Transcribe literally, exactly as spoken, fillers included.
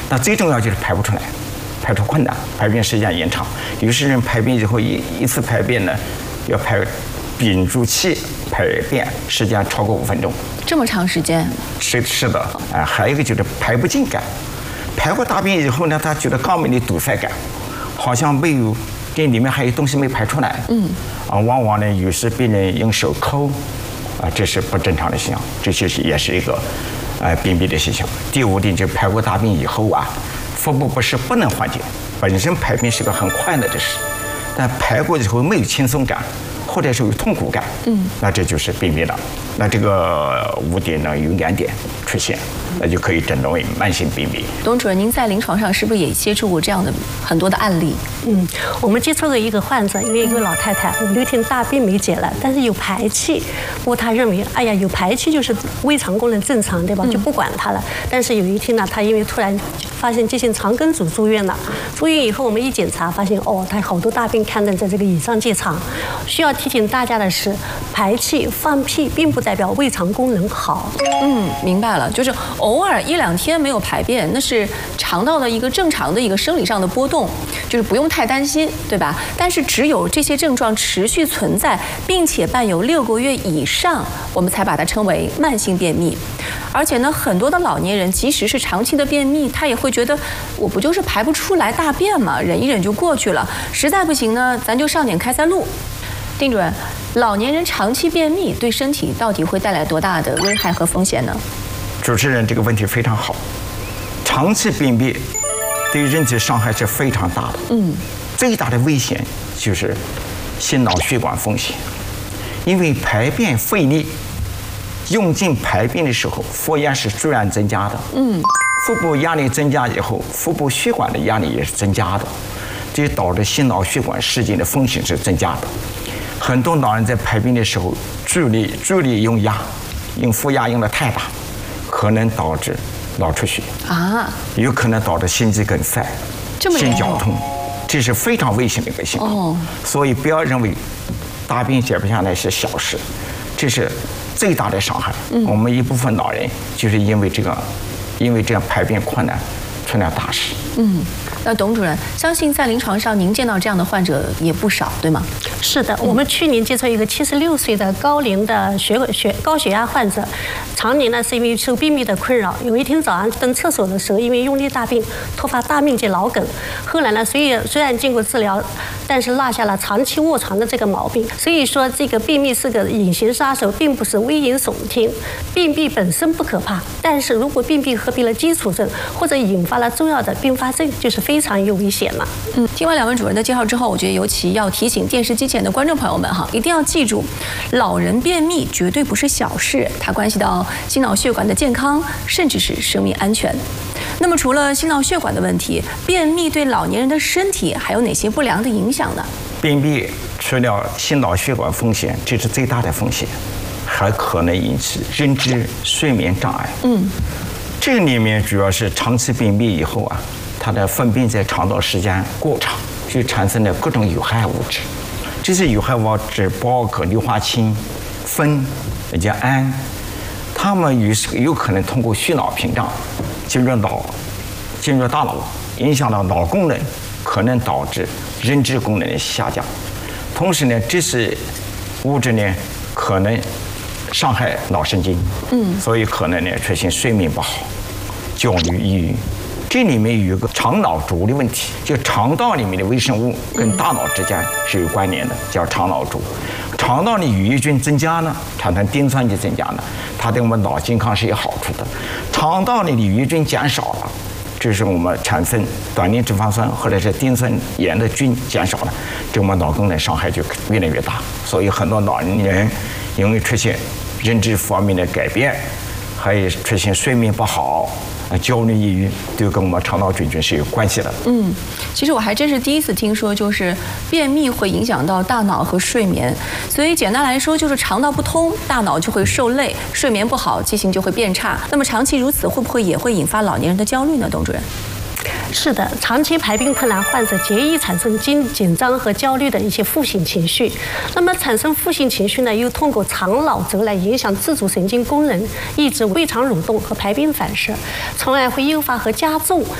那最重要就是排不出来，排出困难，排便时间延长。有些人排便以后一一次排便呢，要排屏住气排便，时间超过五分钟。 这么长时间？ 是是的，啊，还有一个就是排不尽感，排过大便以后呢，他觉得肛门里堵塞感，好像没有，这里面还有东西没排出来。嗯，啊，往往呢，有时病人用手抠，啊，这是不正常的现象，这就是也是一个，呃，便秘的现象。第五点就是排过大便以后啊，腹部不适不能缓解，本身排便是个很快乐的事，但排过以后没有轻松感，或者是有痛苦感，嗯，那这就是便秘了。那这个五点呢有两点出现，那就可以诊断为慢性便秘。 董主任，您在临床上是不是也接触过这样的很多的案例？ 嗯，我们接触了一个患者，因为一个老太太五六天大便没解了，但是有排气，不过她认为，哎呀，有排气就是胃肠功能正常，对吧？就不管她了。但是有一天呢，她因为突然发现急性肠梗阻住院了，住院以后我们一检查发现，哦，她好多大便刊登在这个乙状结肠。需要提醒大家的是，排气放屁并不代表胃肠功能好。 嗯，明白了，就是偶尔一两天没有排便，那是肠道的一个正常的一个生理上的波动，就是不用太担心，对吧？但是只有这些症状持续存在，并且伴有六个月以上，我们才把它称为慢性便秘。而且呢，很多的老年人，即使是长期的便秘，他也会觉得我不就是排不出来大便嘛，忍一忍就过去了，实在不行呢，咱就上点开塞露。丁主任，老年人长期便秘对身体到底会带来多大的危害和风险呢？ 主持人这个问题非常好，长期便秘对人体伤害是非常大的。嗯，最大的危险就是心脑血管风险，因为排便费力，用尽排便的时候，腹压是自然增加的。嗯，腹部压力增加以后，腹部血管的压力也是增加的，这导致心脑血管事件的风险是增加的。很多老人在排便的时候，注意力注意力用压，用腹压用的太大，可能导致脑出血啊，有可能导致心肌梗塞、心绞痛，这是非常危险的一个情况。哦，所以不要认为大便解不下来是小事，这是最大的伤害。嗯，我们一部分老人就是因为这个，因为这样排便困难，出了大事。嗯。 那董主任，相信在临床上您见到这样的患者也不少，对吗？ 是的，我们去年接触一个七十六岁的高龄的血血高血压患者，常年呢是因为受便秘的困扰。有一天早上登厕所的时候，因为用力大便，突发大面积脑梗。后来呢，虽然虽然经过治疗，但是落下了长期卧床的这个毛病。所以说，这个便秘是个隐形杀手，并不是危言耸听。便秘本身不可怕，但是如果便秘合并了基础症，或者引发了重要的并发症，就是非常有危险了。 嗯，听完两位主任的介绍之后，我觉得尤其要提醒电视机前的观众朋友们哈，一定要记住，老人便秘绝对不是小事，它关系到心脑血管的健康，甚至是生命安全。那么除了心脑血管的问题，便秘对老年人的身体还有哪些不良的影响呢？ 便秘除了心脑血管风险，这是最大的风险，还可能引起认知、睡眠障碍。嗯，这里面主要是长期便秘以后啊，它的粪便在肠道时间过长，就产生了各种有害物质。这些有害物质包括硫化氢、酚以及氨，它们有时有可能通过血脑屏障进入脑，进入大脑，影响到脑功能，可能导致认知功能的下降。同时呢，这些物质呢可能伤害脑神经，嗯，所以可能呢出现睡眠不好、焦虑、抑郁。这里面有一个肠脑轴的问题，就肠道里面的微生物跟大脑之间是有关联的，叫肠脑轴。肠道的乳液菌增加呢，产生丁酸基增加呢，它对我们脑健康是有好处的。肠道里的乳液菌减少了，这是我们产生短链脂肪酸或者是丁酸盐的菌减少了，对我们脑功能伤害就越来越大。所以很多老年人容易出现认知方面的改变，还有出现睡眠不好、焦虑、抑郁，都跟我们肠道菌群是有关系的。 嗯，其实我还真是第一次听说，就是便秘会影响到大脑和睡眠。所以简单来说，就是肠道不通，大脑就会受累，睡眠不好，记性就会变差。那么长期如此，会不会也会引发老年人的焦虑呢？董主任？ 是的，长期排便困难患者极易产生紧紧张和焦虑的一些负性情绪。那么产生负性情绪呢，又通过肠脑轴来影响自主神经功能，抑制胃肠蠕动和排便反射，从而会诱发和加重